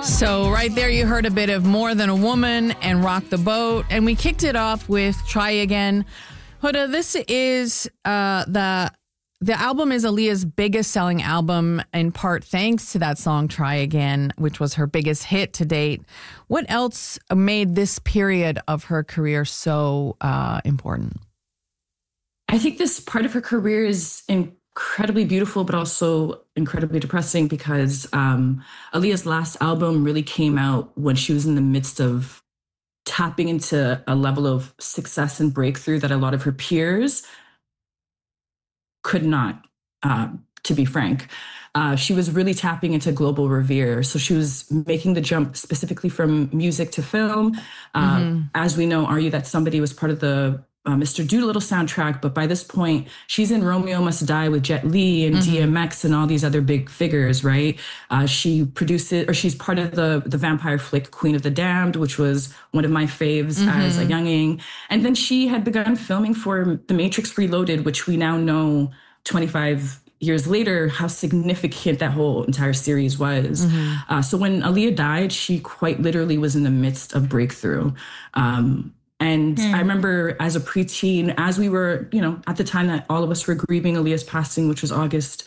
So right there, you heard a bit of More Than a Woman and Rock the Boat. And we kicked it off with Try Again. Huda, this is the album is Aaliyah's biggest selling album, in part thanks to that song Try Again, which was her biggest hit to date. What else made this period of her career so important? I think this part of her career is incredibly beautiful, but also incredibly depressing because Aaliyah's last album really came out when she was in the midst of tapping into a level of success and breakthrough that a lot of her peers could not, to be frank. She was really tapping into global revere. So she was making the jump specifically from music to film. As we know, Are You That Somebody was part of the Mr. Doolittle soundtrack, but by this point, she's in Romeo Must Die with Jet Li and DMX and all these other big figures, right? She's part of the vampire flick Queen of the Damned, which was one of my faves as a younging. And then she had begun filming for The Matrix Reloaded, which we now know 25 years later how significant that whole entire series was. So when Aaliyah died, she quite literally was in the midst of breakthrough. And I remember as a preteen, as we were, at the time that all of us were grieving Aaliyah's passing, which was August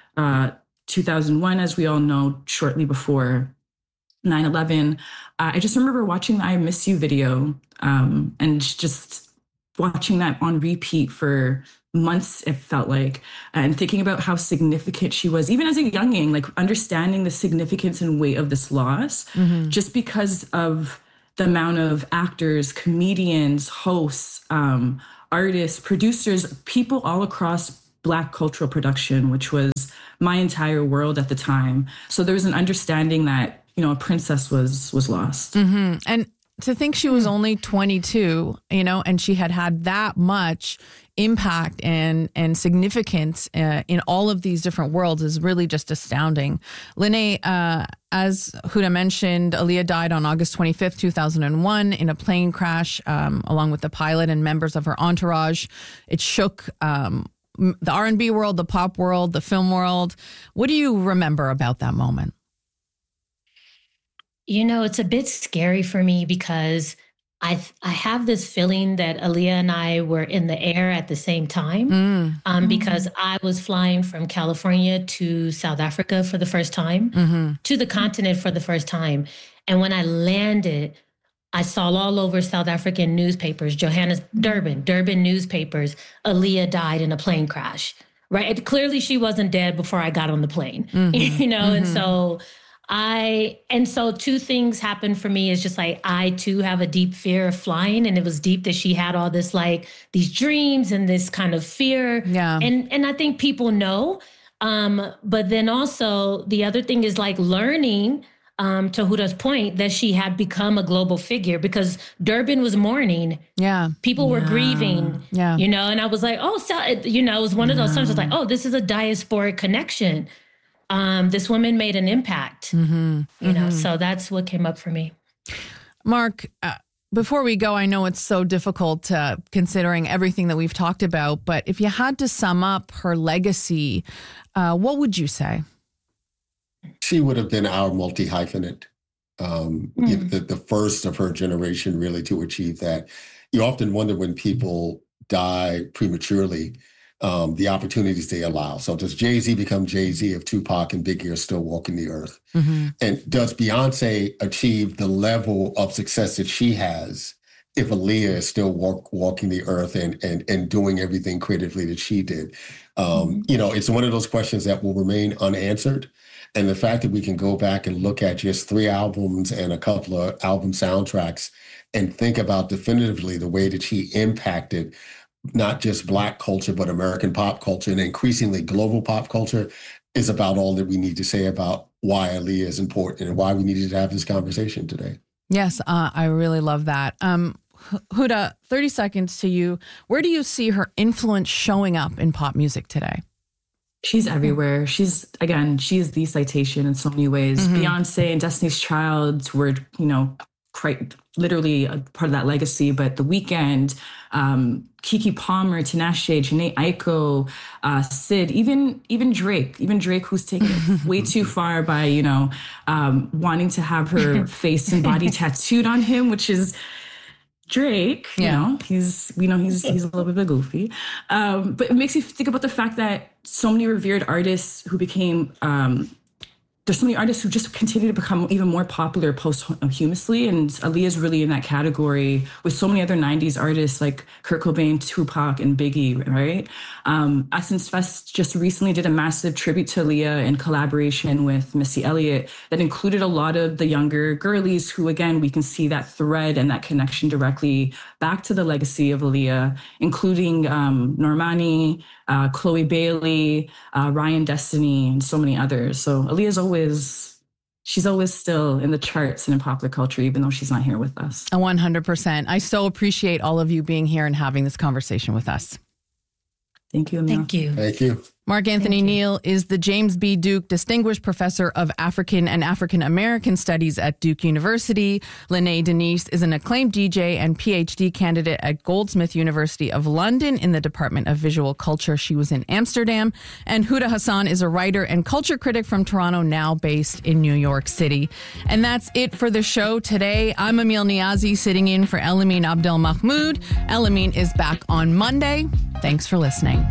2001, as we all know, shortly before 9/11, I just remember watching the I Miss You video and just watching that on repeat for months, it felt like, and thinking about how significant she was, even as a younging, like understanding the significance and weight of this loss, just because of the amount of actors, comedians, hosts, artists, producers, people all across Black cultural production, which was my entire world at the time. So there was an understanding that, a princess was lost. And to think she was only 22, and she had that much impact and significance in all of these different worlds is really just astounding. Lene, as Huda mentioned, Aaliyah died on August 25th, 2001 in a plane crash along with the pilot and members of her entourage. It shook the R&B world, the pop world, the film world. What do you remember about that moment? It's a bit scary for me because I have this feeling that Aaliyah and I were in the air at the same time because I was flying from California to South Africa for the first time, to the continent for the first time. And when I landed, I saw all over South African newspapers, Durban newspapers, Aaliyah died in a plane crash, right? Clearly she wasn't dead before I got on the plane, and so two things happened for me. It's just like, I too have a deep fear of flying, and it was deep that she had all this, like these dreams and this kind of fear. Yeah. And I think people know. But then also the other thing is like learning, to Huda's point, that she had become a global figure because Durban was mourning. Yeah. People were grieving, and I was like, it was one of those times I was like, oh, this is a diasporic connection. This woman made an impact, so that's what came up for me. Mark, before we go, I know it's so difficult considering everything that we've talked about, but if you had to sum up her legacy, what would you say? She would have been our multi-hyphenate, the first of her generation really to achieve that. You often wonder when people die prematurely, the opportunities they allow. So does Jay-Z become Jay-Z if Tupac and Biggie are still walking the earth? And does Beyonce achieve the level of success that she has if Aaliyah is still walking the earth and doing everything creatively that she did? It's one of those questions that will remain unanswered. And the fact that we can go back and look at just 3 albums and a couple of album soundtracks and think about definitively the way that she impacted not just Black culture, but American pop culture and increasingly global pop culture is about all that we need to say about why Aaliyah is important and why we needed to have this conversation today. Yes, I really love that. Huda, 30 seconds to you. Where do you see her influence showing up in pop music today? She's everywhere. She's the citation in so many ways. Beyonce and Destiny's Child were, quite literally a part of that legacy. But The Weeknd, Keke Palmer, Tinashe, Jhené Aiko, Sid, even Drake, who's taken it way too far by, wanting to have her face and body tattooed on him, which is Drake. He's a little bit of a goofy. But it makes you think about the fact that so many revered artists who became, there's so many artists who just continue to become even more popular posthumously, and Aaliyah's really in that category with so many other 90s artists like Kurt Cobain, Tupac, and Biggie, right? Essence Fest just recently did a massive tribute to Aaliyah in collaboration with Missy Elliott that included a lot of the younger girlies who, again, we can see that thread and that connection directly back to the legacy of Aaliyah, including Normani, Chloe Bailey, Ryan Destiny, and so many others. So Aaliyah's she's always still in the charts and in popular culture, even though she's not here with us. 100%. I so appreciate all of you being here and having this conversation with us. Thank you, Emil. Thank you. Thank you. Mark Anthony Neal is the James B. Duke Distinguished Professor of African and African American Studies at Duke University. Lene Denise is an acclaimed DJ and PhD candidate at Goldsmith University of London in the Department of Visual Culture. She was in Amsterdam. And Huda Hassan is a writer and culture critic from Toronto, now based in New York City. And that's it for the show today. I'm Emil Niazi, sitting in for Elamine Abdel Mahmoud. Elamine is back on Monday. Thanks for listening.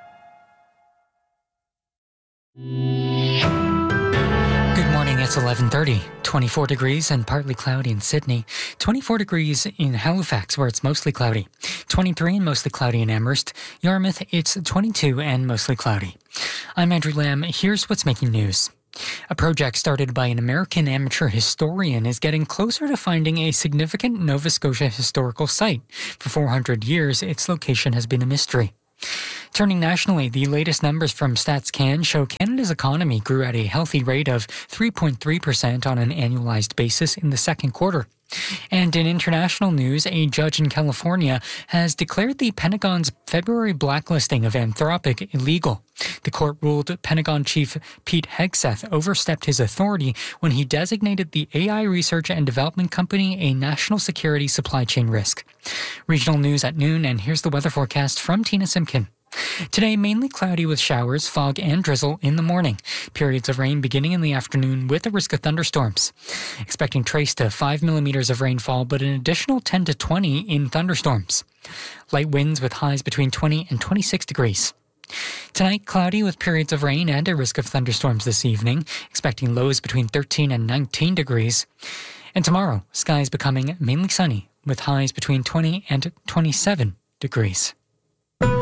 Good morning, it's 11:30. 24 degrees and partly cloudy in Sydney. 24 degrees in Halifax, where it's mostly cloudy. 23 and mostly cloudy in Amherst. Yarmouth, it's 22 and mostly cloudy. I'm Andrew Lamb. Here's what's making news. A project started by an American amateur historian is getting closer to finding a significant Nova Scotia historical site. For 400 years, its location has been a mystery. Turning nationally, the latest numbers from StatsCan show Canada's economy grew at a healthy rate of 3.3% on an annualized basis in the second quarter. And in international news, a judge in California has declared the Pentagon's February blacklisting of Anthropic illegal. The court ruled Pentagon Chief Pete Hegseth overstepped his authority when he designated the AI research and development company a national security supply chain risk. Regional news at noon, and here's the weather forecast from Tina Simkin. Today, mainly cloudy with showers, fog, and drizzle in the morning. Periods of rain beginning in the afternoon with a risk of thunderstorms. Expecting trace to 5 millimeters of rainfall, but an additional 10 to 20 in thunderstorms. Light winds with highs between 20 and 26 degrees. Tonight, cloudy with periods of rain and a risk of thunderstorms this evening. Expecting lows between 13 and 19 degrees. And tomorrow, skies becoming mainly sunny with highs between 20 and 27 degrees.